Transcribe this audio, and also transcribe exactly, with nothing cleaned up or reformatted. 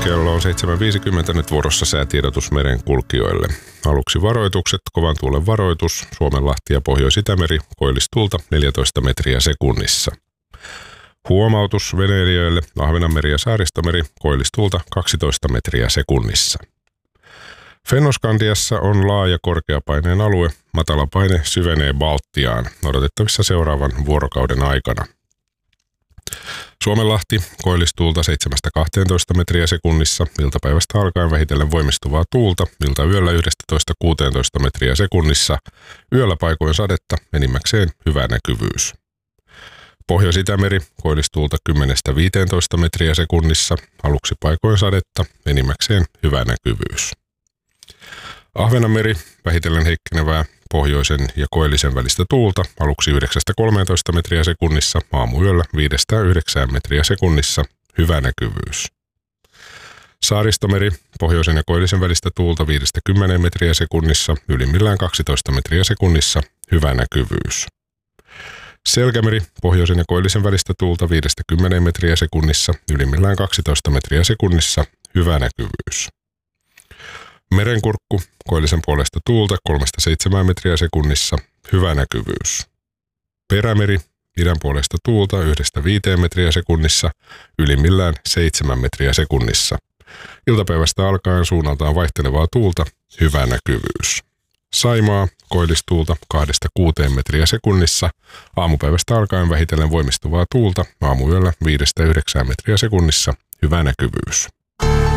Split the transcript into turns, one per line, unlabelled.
Kello on seitsemän viisikymmentä, nyt vuorossa säätiedotus merenkulkijoille. Aluksi varoitukset, kovan tuulen varoitus, Suomenlahti ja Pohjois-Itämeri, koillistuulta neljätoista metriä sekunnissa. Huomautus veneilijöille, Ahvenanmeri ja Saaristomeri, koillistuulta kaksitoista metriä sekunnissa. Fennoskandiassa on laaja korkeapaineen alue, matala paine syvenee Baltiaan, odotettavissa seuraavan vuorokauden aikana. Suomenlahti, koillistuulta seitsemästä kahteentoista metriä sekunnissa, iltapäivästä alkaen vähitellen voimistuvaa tuulta, iltayöllä yksitoista kuusitoista metriä sekunnissa, yöllä paikoin sadetta, enimmäkseen hyvä näkyvyys. Pohjois-Itämeri, koillistuulta kymmenestä viiteentoista metriä sekunnissa, aluksi paikoin sadetta, enimmäkseen hyvä näkyvyys. Ahvenanmeri, vähitellen heikkenevää pohjoisen ja koillisen välistä tuulta, aluksi yhdeksästä kolmeentoista metriä sekunnissa, aamuyöllä viidestä yhdeksään metriä sekunnissa, hyvä näkyvyys. Saaristomeri, pohjoisen ja koillisen välistä tuulta viidestä kymmeneen metriä sekunnissa, ylimmillään kaksitoista metriä sekunnissa, hyvä näkyvyys. Selkämeri, pohjoisen ja koillisen välistä tuulta viidestä kymmeneen metriä sekunnissa, ylimmillään kaksitoista metriä sekunnissa, hyvä näkyvyys. Merenkurkku, koillisen puolesta tuulta kolmesta seitsemään metriä sekunnissa, hyvä näkyvyys. Perämeri, idän puolesta tuulta yhdestä viiteen metriä sekunnissa, ylimmillään seitsemän metriä sekunnissa. Iltapäivästä alkaen suunnaltaan vaihtelevaa tuulta, hyvä näkyvyys. Saimaa, koillistuulta kahdesta kuuteen metriä sekunnissa, aamupäivästä alkaen vähitellen voimistuvaa tuulta, aamuyöllä viidestä yhdeksään metriä sekunnissa, hyvä näkyvyys.